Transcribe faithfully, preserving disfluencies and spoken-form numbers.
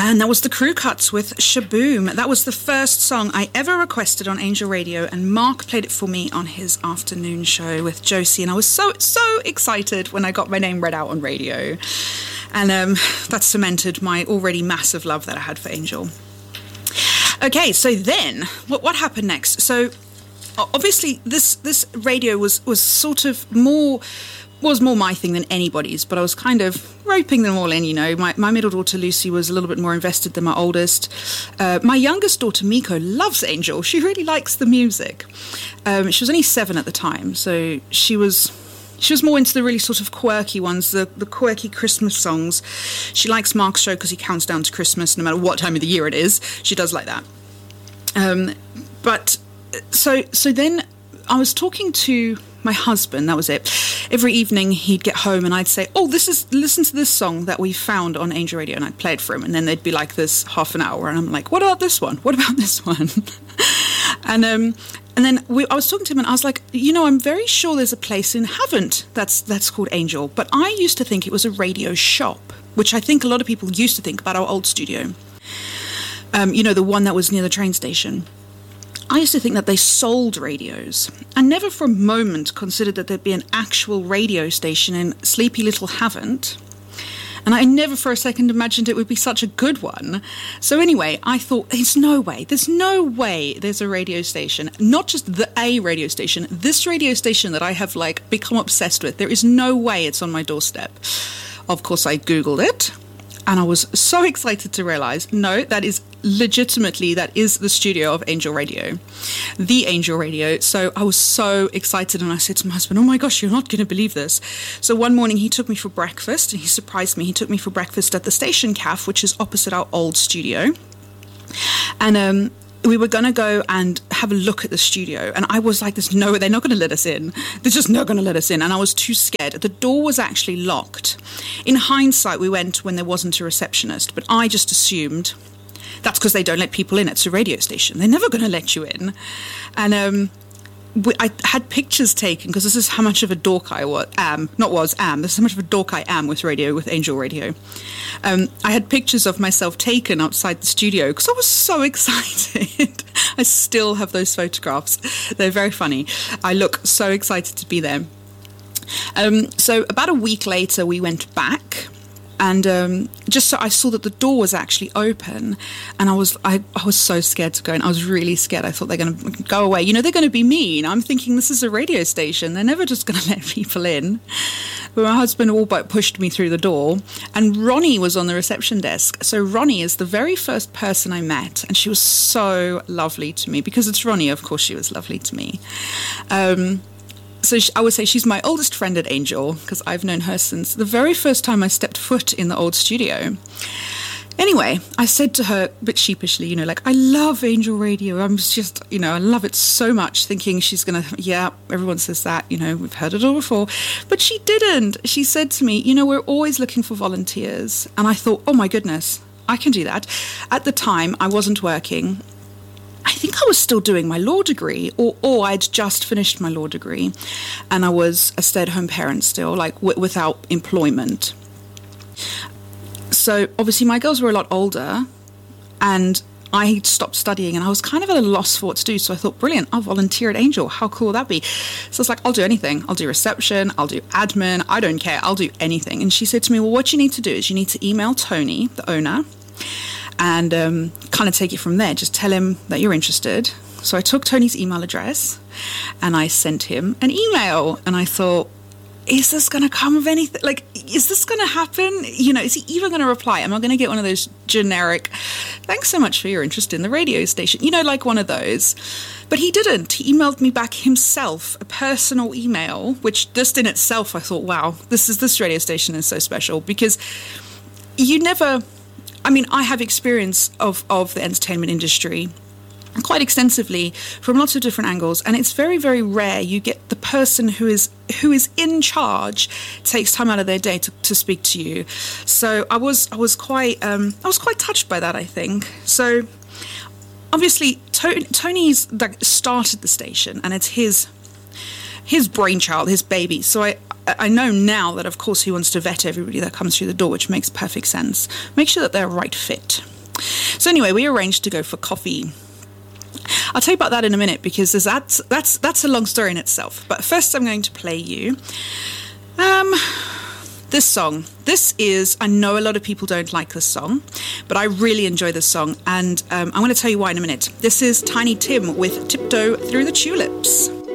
And that was the Crew Cuts with Shaboom. That was the first song I ever requested on Angel Radio, and Mark played it for me on his afternoon show with Josie, and I was so, so excited when I got my name read out on radio. And um, that cemented my already massive love that I had for Angel. Okay, so then, what, what happened next? So, obviously, this, this radio was, was sort of more... was more my thing than anybody's, but I was kind of roping them all in, you know. My, my middle daughter, Lucy, was a little bit more invested than my oldest. Uh, my youngest daughter, Miko, loves Angel. She really likes the music. Um, she was only seven at the time, so she was she was more into the really sort of quirky ones, the, the quirky Christmas songs. She likes Mark's show because he counts down to Christmas no matter what time of the year it is. She does like that. Um, but so so then I was talking to my husband, that was it. Every evening he'd get home and I'd say, oh, this is, listen to this song that we found on Angel Radio, and I'd play it for him, and then they'd be like this half an hour, and I'm like, what about this one? What about this one? and um, and then we, I was talking to him and I was like, you know, I'm very sure there's a place in Havant that's that's called Angel, but I used to think it was a radio shop, which I think a lot of people used to think about our old studio. Um, you know, the one that was near the train station. I used to think that they sold radios. I never for a moment considered that there'd be an actual radio station in sleepy little Havant. And I never for a second imagined it would be such a good one. So anyway, I thought, there's no way, there's no way there's a radio station, not just the A radio station, this radio station that I have like become obsessed with. There is no way it's on my doorstep. Of course, I Googled it. And I was so excited to realize, no, that is legitimately, that is the studio of Angel Radio, the Angel Radio. So I was so excited, and I said to my husband, oh my gosh, you're not going to believe this. So one morning he took me for breakfast, and he surprised me. He took me for breakfast at the Station Cafe, which is opposite our old studio. And um, we were going to go and have a look at the studio. And I was like, there's no way, they're not going to let us in. They're just not going to let us in. And I was too scared. The door was actually locked. In hindsight, we went when there wasn't a receptionist, but I just assumed that's because they don't let people in. It's a radio station. They're never going to let you in. And um, we, I had pictures taken, because this is how much of a dork I was, am. Not was, am. This is how much of a dork I am with radio, with Angel Radio. Um, I had pictures of myself taken outside the studio because I was so excited. I still have those photographs. They're very funny. I look so excited to be there. Um, so about a week later, we went back, and um, just so I saw that the door was actually open, and I was I, I was so scared to go in. I was really scared. I thought they're going to go away. You know, they're going to be mean. I'm thinking this is a radio station. They're never just going to let people in. But my husband all but pushed me through the door, and Ronnie was on the reception desk. So Ronnie is the very first person I met, and she was so lovely to me. Because it's Ronnie, of course she was lovely to me. Um So I would say she's my oldest friend at Angel, because I've known her since the very first time I stepped foot in the old studio. Anyway, I said to her a bit sheepishly, you know, like, I love Angel Radio. I'm just, you know, I love it so much, thinking she's going to, yeah, everyone says that, you know, we've heard it all before. But she didn't. She said to me, you know, we're always looking for volunteers. And I thought, oh my goodness, I can do that. At the time, I wasn't working. I think I was still doing my law degree, or, or I'd just finished my law degree, and I was a stay-at-home parent still, like w- without employment. So obviously my girls were a lot older, and I stopped studying, and I was kind of at a loss for what to do. So I thought, brilliant, I'll volunteer at Angel. How cool will that be? So I was like, I'll do anything. I'll do reception. I'll do admin. I don't care. I'll do anything. And she said to me, well, what you need to do is you need to email Tony, the owner, and um, kind of take it from there. Just tell him that you're interested. So I took Tony's email address and I sent him an email, and I thought, is this going to come of anything? Like, is this going to happen? You know, is he even going to reply? Am I going to get one of those generic, thanks so much for your interest in the radio station? You know, like one of those. But he didn't. He emailed me back himself, a personal email, which just in itself, I thought, wow, this is this radio station is so special, because you never... I mean, I have experience of, of the entertainment industry quite extensively from lots of different angles, and it's very, very rare you get the person who is who is in charge takes time out of their day to, to speak to you. So I was I was quite um, I was quite touched by that, I think. So obviously to- Tony's like started the station, and it's his his brainchild, his baby. So I. I know now that, of course, he wants to vet everybody that comes through the door, which makes perfect sense. Make sure that they're a right fit. So anyway, we arranged to go for coffee. I'll tell you about that in a minute, because there's that's that's that's a long story in itself. But first, I'm going to play you um, this song. This is, I know a lot of people don't like this song, but I really enjoy this song, and um, I'm going to tell you why in a minute. This is Tiny Tim with Tiptoe Through the Tulips.